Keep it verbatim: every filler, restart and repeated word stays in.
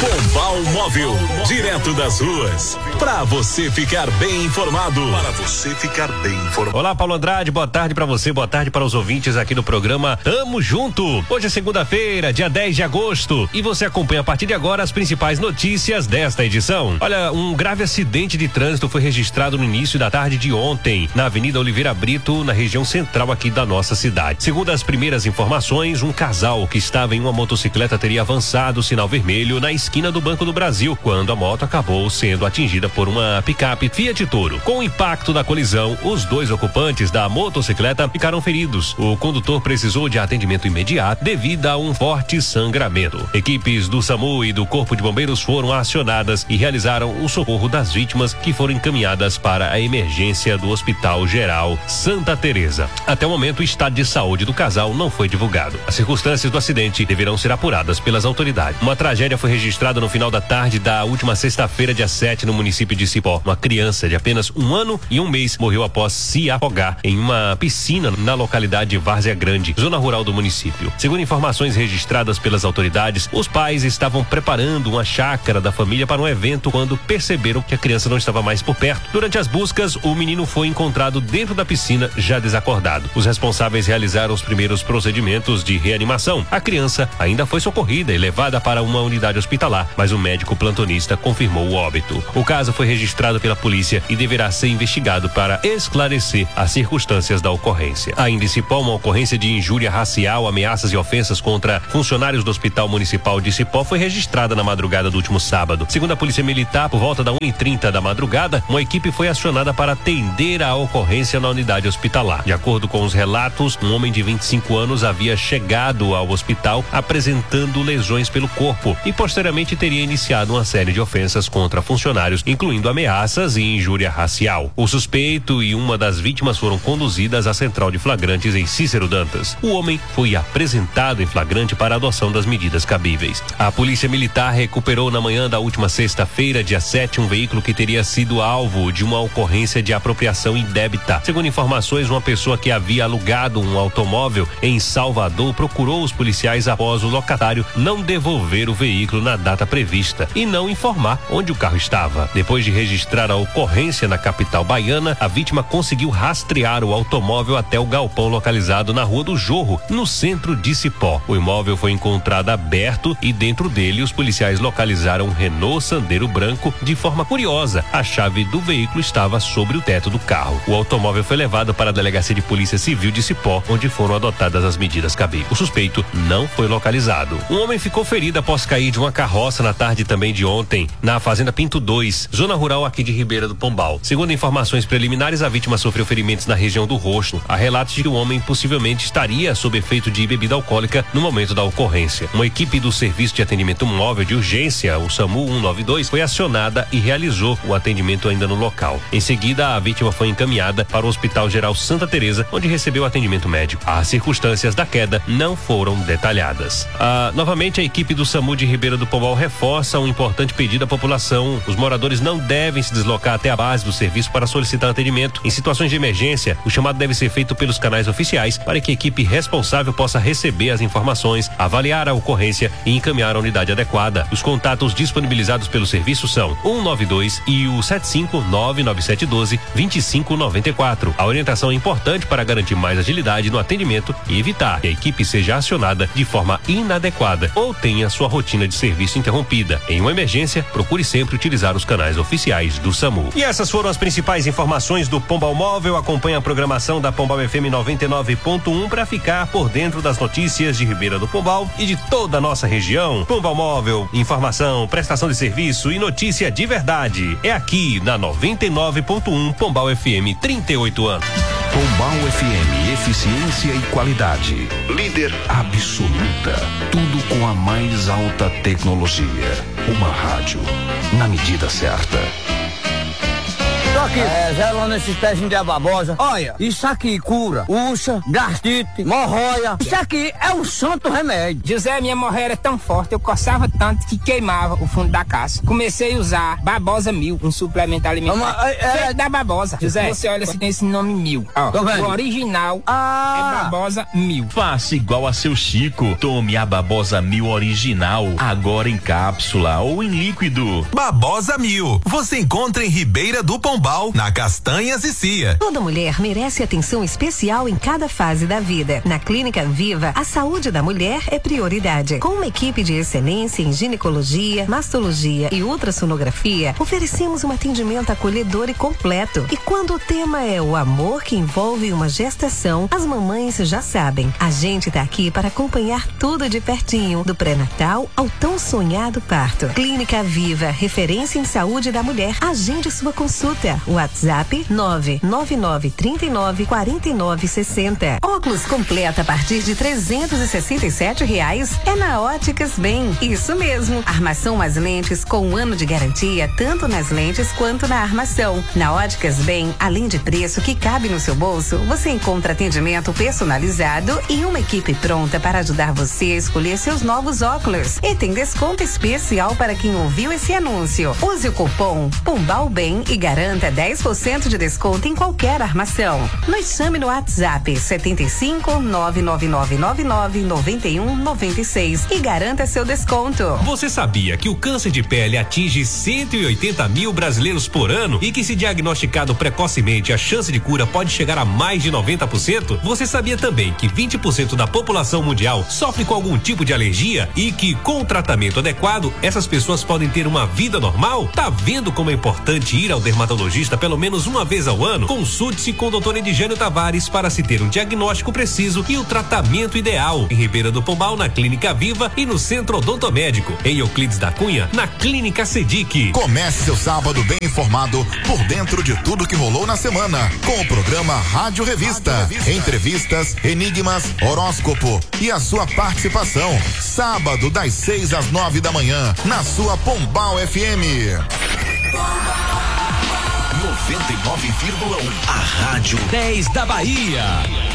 Pombal Móvel, direto das ruas, para você ficar bem informado. Para você ficar bem informado. Olá, Paulo Andrade, boa tarde para você, boa tarde para os ouvintes aqui do programa Tamo Junto. Hoje é segunda-feira, dia dez de agosto, e você acompanha a partir de agora as principais notícias desta edição. Olha, um grave acidente de trânsito foi registrado no início da tarde de ontem, na Avenida Oliveira Brito, na região central aqui da nossa cidade. Segundo as primeiras informações, um casal que estava em uma motocicleta teria avançado o sinal vermelho na esquina do Banco do Brasil, quando a moto acabou sendo atingida por uma picape Fiat Toro. Com o impacto da colisão, os dois ocupantes da motocicleta ficaram feridos. O condutor precisou de atendimento imediato devido a um forte sangramento. Equipes do SAMU e do Corpo de Bombeiros foram acionadas e realizaram o socorro das vítimas, que foram encaminhadas para a emergência do Hospital Geral Santa Teresa. Até o momento, o estado de saúde do casal não foi divulgado. As circunstâncias do acidente deverão ser apuradas pelas autoridades. Uma tragédia foi registrada no final da tarde da última sexta-feira, dia sete, no município de Cipó. Uma criança de apenas um ano e um mês morreu após se afogar em uma piscina na localidade de Várzea Grande, zona rural do município. Segundo informações registradas pelas autoridades, os pais estavam preparando uma chácara da família para um evento quando perceberam que a criança não estava mais por perto. Durante as buscas, o menino foi encontrado dentro da piscina, já desacordado. Os responsáveis realizaram os primeiros procedimentos de reanimação. A criança ainda foi socorrida e levada para uma unidade hospitalar, mas o médico plantonista confirmou o óbito. O caso foi registrado pela polícia e deverá ser investigado para esclarecer as circunstâncias da ocorrência. Ainda em Cipó, uma ocorrência de injúria racial, ameaças e ofensas contra funcionários do Hospital Municipal de Cipó foi registrada na madrugada do último sábado. Segundo a Polícia Militar, por volta da uma e trinta da madrugada, uma equipe foi acionada para atender a ocorrência na unidade hospitalar. De acordo com os relatos, um homem de vinte e cinco anos havia chegado ao hospital apresentando lesões pelo corpo e posteriormente teria iniciado uma série de ofensas contra funcionários, incluindo ameaças e injúria racial. O suspeito e uma das vítimas foram conduzidas à central de flagrantes em Cícero Dantas. O homem foi apresentado em flagrante para a adoção das medidas cabíveis. A Polícia Militar recuperou na manhã da última sexta-feira, dia sete, um veículo que teria sido alvo de uma ocorrência de apropriação indébita. Segundo informações, uma pessoa que havia alugado um automóvel em Salvador procurou os policiais após o locatário não devolver o veículo na data prevista e não informar onde o carro estava. Depois de registrar a ocorrência na capital baiana, a vítima conseguiu rastrear o automóvel até o galpão localizado na Rua do Jorro, no centro de Cipó. O imóvel foi encontrado aberto e dentro dele os policiais localizaram um Renault Sandero branco. De forma curiosa, a chave do veículo estava sobre o teto do carro. O automóvel foi levado para a Delegacia de Polícia Civil de Cipó, onde foram adotadas as medidas cabíveis. O suspeito não foi localizado. Um homem ficou ferido após cair de uma carroça na tarde também de ontem, na Fazenda Pinto dois, zona rural aqui de Ribeira do Pombal. Segundo informações preliminares, a vítima sofreu ferimentos na região do rosto. Há relatos de que o homem possivelmente estaria sob efeito de bebida alcoólica no momento da ocorrência. Uma equipe do Serviço de Atendimento Móvel de Urgência, o SAMU cento e noventa e dois, foi acionada e realizou o atendimento ainda no local. Em seguida, a vítima foi encaminhada para o Hospital Geral Santa Teresa, onde recebeu atendimento médico. As circunstâncias da queda não foram detalhadas. Ah, novamente, a equipe do SAMU de Ribeira do Pombal reforça um importante pedido à população. Os moradores não devem se deslocar até a base do serviço para solicitar atendimento. Em situações de emergência, o chamado deve ser feito pelos canais oficiais para que a equipe responsável possa receber as informações, avaliar a ocorrência e encaminhar a unidade adequada. Os contatos disponibilizados pelo serviço são cento e noventa e dois e o sete cinco nove nove sete um dois dois cinco nove quatro. A orientação é importante para garantir mais agilidade no atendimento e evitar que a equipe seja acionada de forma inadequada ou tenha sua rotina de serviço interrompida. Em uma emergência, procure sempre utilizar os canais oficiais do SAMU. E essas foram as principais informações do Pombal Móvel. Acompanhe a programação da Pombal F M noventa e nove ponto um para ficar por dentro das notícias de Ribeira do Pombal e de toda a nossa região. Pombal Móvel, informação, prestação de serviço e notícia de verdade. É aqui na noventa e nove ponto um Pombal F M, trinta e oito anos. Pombal F M, eficiência e qualidade. Líder absoluta. Tudo com a mais alta tecnologia. Uma rádio na medida certa. Tô aqui, é, zelando esses pezinhos de ababosa. Olha, isso aqui cura ursa, gastrite, hemorroia. Isso aqui é um santo remédio. José, minha hemorroia era tão forte, eu coçava tanto que queimava o fundo da caça. Comecei a usar Babosa Mil, um suplemento alimentar. Uma, é, é, feito da Babosa. José, você olha se tem esse nome Mil. Ó, o original ah. é Babosa Mil. Faça igual a seu Chico. Tome a Babosa Mil original, agora em cápsula ou em líquido. Babosa Mil. Você encontra em Ribeira do Pombal, na Castanhas e Cia. Toda mulher merece atenção especial em cada fase da vida. Na Clínica Viva, a saúde da mulher é prioridade. Com uma equipe de excelência em ginecologia, mastologia e ultrassonografia, oferecemos um atendimento acolhedor e completo. E quando o tema é o amor que envolve uma gestação, as mamães já sabem. A gente tá aqui para acompanhar tudo de pertinho, do pré-natal ao tão sonhado parto. Clínica Viva, referência em saúde da mulher. Agende sua consulta. WhatsApp nove nove nove, três nove, quatro nove seis zero. Óculos completa a partir de trezentos e sessenta e sete reais é na Óticas Bem. Isso mesmo. Armação mais lentes com um ano de garantia, tanto nas lentes quanto na armação. Na Óticas Bem, além de preço que cabe no seu bolso, você encontra atendimento personalizado e uma equipe pronta para ajudar você a escolher seus novos óculos. E tem desconto especial para quem ouviu esse anúncio. Use o cupom Pombal Bem e garanta dez por cento de desconto em qualquer armação. Nos chame no WhatsApp setenta e cinco, nove nove nove nove nove, noventa e um, noventa e seis e garanta seu desconto. Você sabia que o câncer de pele atinge cento e oitenta mil brasileiros por ano e que, se diagnosticado precocemente, a chance de cura pode chegar a mais de noventa por cento? Você sabia também que vinte por cento da população mundial sofre com algum tipo de alergia e que, com o tratamento adequado, essas pessoas podem ter uma vida normal? Tá vendo como é importante ir ao dermatologista pelo menos uma vez ao ano? Consulte-se com o doutor Edjânio Tavares para se ter um diagnóstico preciso e o tratamento ideal. Em Ribeira do Pombal, na Clínica Viva, e no Centro Odontomédico. Em Euclides da Cunha, na Clínica Sedic. Comece seu sábado bem informado, por dentro de tudo que rolou na semana, com o programa Rádio Revista. Rádio Revista. Entrevistas, enigmas, horóscopo e a sua participação. Sábado, das seis às nove da manhã, na sua Pombal F M. noventa e nove vírgula um. A Rádio dez da Bahia.